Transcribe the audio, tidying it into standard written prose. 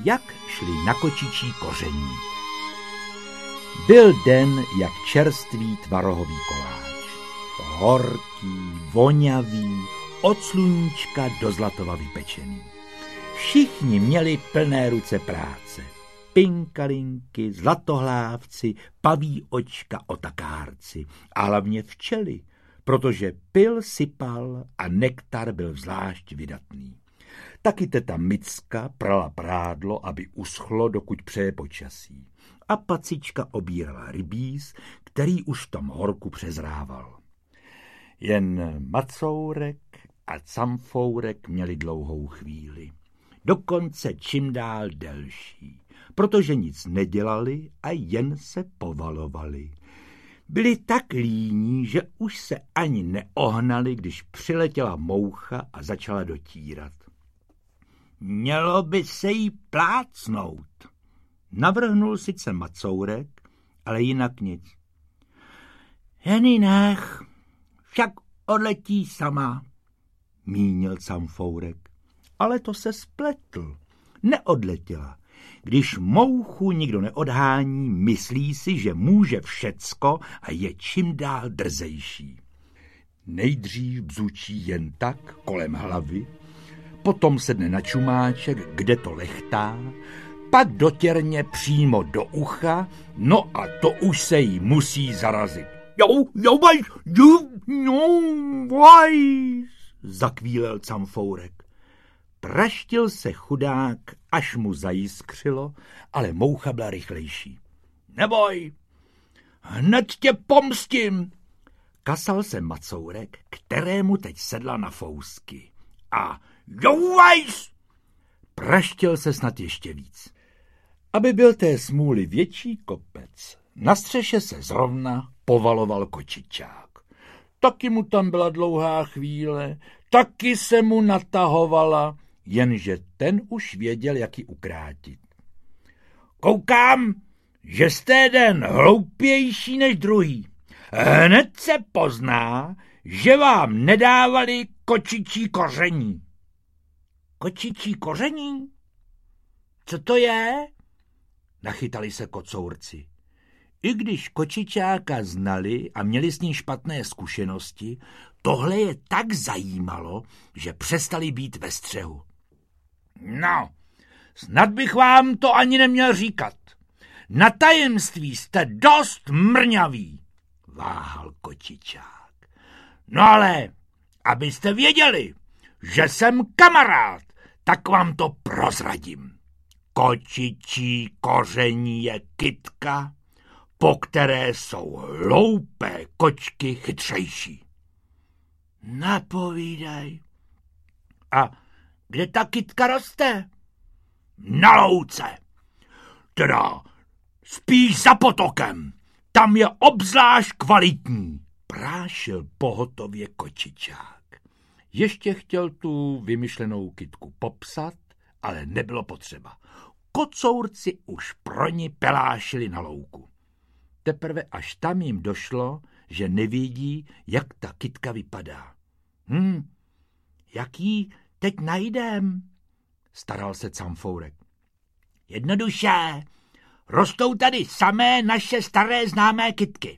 jak šli na kočičí koření. Byl den jak čerstvý tvarohový koláč. Horký, voňavý, od sluníčka do zlatova vypečený. Všichni měli plné ruce práce. Pinkalinky, zlatohlávci, paví očka, otakárci a hlavně včely, protože pil sypal a nektar byl zvlášť vydatný. Taky teta Micka prala prádlo, aby uschlo, dokud přeje počasí. A Pacička obírala rybíz, který už v tom horku přezrával. Jen Macourek a Camfourek měli dlouhou chvíli. Dokonce čím dál delší, protože nic nedělali a jen se povalovali. Byli tak líní, že už se ani neohnali, když přiletěla moucha a začala dotírat. Mělo by se jí plácnout. Navrhnul sice Macourek, ale jinak nic. Jen ji nech, však odletí sama, mínil Camfourek. Ale to se spletl. Neodletěla. Když mouchu nikdo neodhání, myslí si, že může všecko a je čím dál drzejší. Nejdřív bzučí jen tak kolem hlavy, potom sedne na čumáček, kde to lechtá, pak dotěrně přímo do ucha, no a to už se jí musí zarazit. Zakvílel Camfourek. Praštil se chudák, až mu zajiskřilo, ale moucha byla rychlejší. Neboj, hned tě pomstím, kasal se Macourek, kterému teď sedla na fousky. A jouvajs, praštil se snad ještě víc. Aby byl té smůly větší kopec, na střeše se zrovna povaloval kočičák. Taky mu tam byla dlouhá chvíle, taky se mu natahovala, jenže ten už věděl, jak ji ukrátit. Koukám, že jste jeden hloupější než druhý. Hned se pozná, že vám nedávali kočičí koření. Kočičí koření? Co to je? Nachytali se kocourci. I když kočičáka znali a měli s ní špatné zkušenosti, tohle je tak zajímalo, že přestali být ve střehu. No, snad bych vám to ani neměl říkat. Na tajemství jste dost mrňaví, váhal kočičák. No ale, abyste věděli, že jsem kamarád, tak vám to prozradím. Kočičí koření je kytka, po které jsou hloupé kočky chytřejší. Napovídaj. A kde ta kytka roste? Na louce. Teda spíš za potokem. Tam je obzvlášť kvalitní, prášil pohotově kočičák. Ještě chtěl tu vymyšlenou kytku popsat, ale nebylo potřeba. Kocourci už pro ní pelášili na louku. Teprve až tam jim došlo, že nevědí, jak ta kytka vypadá. Jak jí teď najdem? Staral se Camfourek. Jednoduše, rostou tady samé naše staré známé kytky.